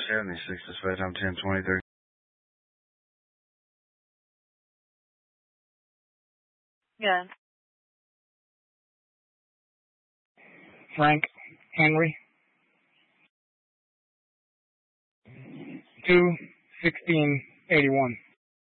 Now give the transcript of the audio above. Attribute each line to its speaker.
Speaker 1: 76, dispatch, I'm 1023.
Speaker 2: Yeah.
Speaker 3: Frank Henry. 2/16/81.